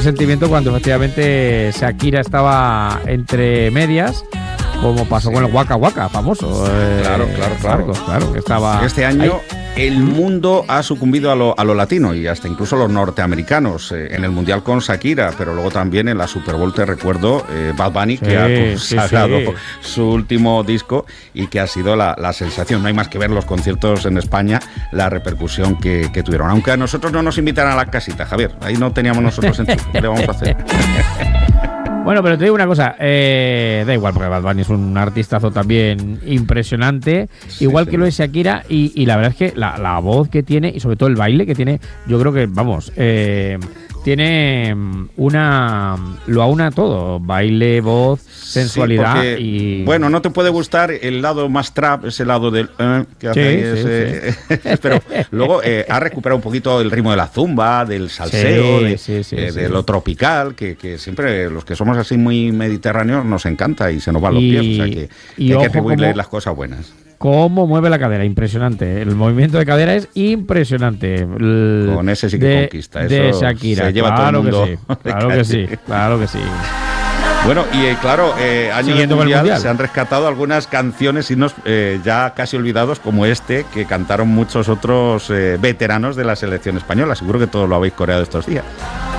sentimiento cuando efectivamente Shakira estaba entre medias, como pasó con el Waka Waka famoso. Claro, que estaba este año ahí. El mundo ha sucumbido a lo latino y hasta incluso los norteamericanos, en el Mundial con Shakira, pero luego también en la Super Bowl, te recuerdo, Bad Bunny, que ha consagrado su último disco y que ha sido la sensación. No hay más que ver los conciertos en España, la repercusión que tuvieron. Aunque a nosotros no nos invitan a la casita, Javier, ahí no teníamos nosotros en ¿qué le vamos a hacer? Bueno, pero te digo una cosa, da igual, porque Bad Bunny es un artistazo también impresionante, igual que lo es Shakira, y la verdad es que la voz que tiene, y sobre todo el baile que tiene, yo creo que, vamos, tiene lo aúna todo, baile, voz, sensualidad, porque, y... Bueno, no te puede gustar el lado más trap, ese lado del que hace pero luego ha recuperado un poquito el ritmo de la zumba, del salseo, de lo tropical, que siempre los que somos así muy mediterráneos nos encanta y se nos van los pies, o sea que hay que atribuirle las cosas buenas. Cómo mueve la cadera, impresionante. El movimiento de cadera es impresionante. Con ese sí que conquista. Eso de Shakira. Se lleva todo el mundo. Claro que sí. Bueno, y claro, año del mundial, se han rescatado algunas canciones, himnos ya casi olvidados, como este, que cantaron muchos otros veteranos de la selección española. Seguro que todos lo habéis coreado estos días.